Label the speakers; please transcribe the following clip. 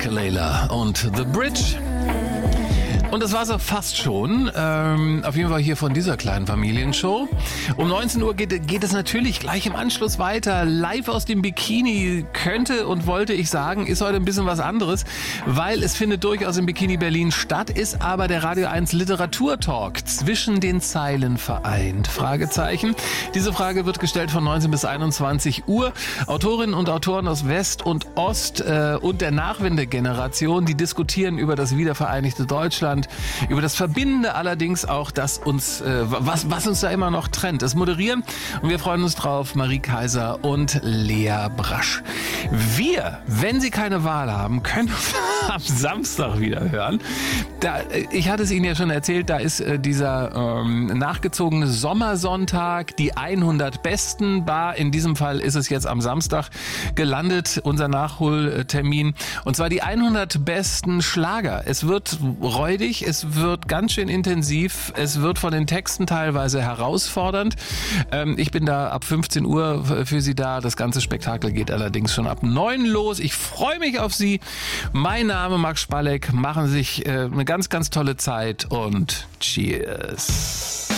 Speaker 1: Layla und The Bridge. Und das war's auch fast schon. Auf jeden Fall hier von dieser kleinen Familienshow. Um 19 Uhr geht es natürlich gleich im Anschluss weiter. Live aus dem Bikini könnte und wollte ich sagen, ist heute ein bisschen was anderes, weil es findet durchaus im Bikini Berlin statt, ist aber der Radio 1 Literaturtalk zwischen den Zeilen vereint. Fragezeichen. Diese Frage wird gestellt von 19 bis 21 Uhr. Autorinnen und Autoren aus West und Ost und der Nachwendegeneration, die diskutieren über das wiedervereinigte Deutschland, über das Verbindende allerdings auch, das uns, was uns da immer noch trennt. Das moderieren und wir freuen uns drauf, Marie Kaiser und Lea Brasch. Wir, wenn Sie keine Wahl haben, können uns am Samstag wieder hören. Ich hatte es Ihnen ja schon erzählt, da ist dieser nachgezogene Sommersonntag, die 100 Besten Bar. In diesem Fall ist es jetzt am Samstag gelandet, unser Nachholtermin. Und zwar die 100 besten Schlager. Es wird räudig, es wird ganz schön intensiv, es wird von den Texten teilweise herausfordernd. Ich bin da ab 15 Uhr für Sie da. Das ganze Spektakel geht allerdings schon ab 9 los. Ich freue mich auf Sie. Mein Name Max Spalleck. Machen Sie sich eine ganz, ganz tolle Zeit und Cheers.